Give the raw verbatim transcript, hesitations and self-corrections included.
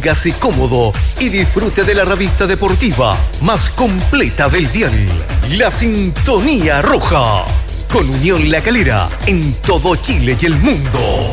Póngase cómodo y disfrute de la revista deportiva más completa del dial. La Sintonía Roja. Con Unión La Calera en todo Chile y el mundo.